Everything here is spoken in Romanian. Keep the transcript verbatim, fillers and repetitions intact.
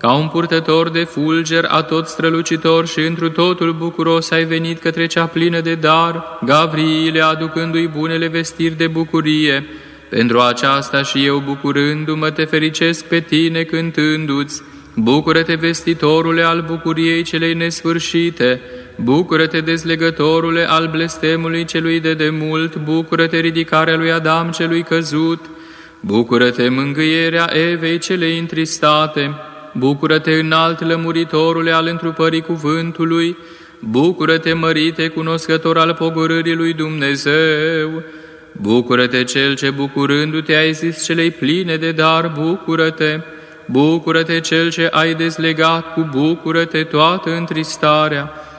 Ca un purtător de fulger atot strălucitor și întru totul bucuros ai venit către cea plină de dar, Gavriile, aducându-i bunele vestiri de bucurie. Pentru aceasta și eu, bucurându-mă, te fericesc pe tine cântându-ți. Bucură-te, vestitorule al bucuriei celei nesfârșite, bucură-te, dezlegătorule al blestemului celui de demult, bucură-te, ridicarea lui Adam celui căzut, bucură-te, mângâierea Evei celei întristate, bucură-te, înalt lămuritorule al întrupării cuvântului, bucură-te, mărite, cunoscător al pogorârii lui Dumnezeu, bucură-te, cel ce bucurându-te ai zis celei pline de dar, bucură-te, bucură-te, cel ce ai dezlegat cu bucură-te toată întristarea,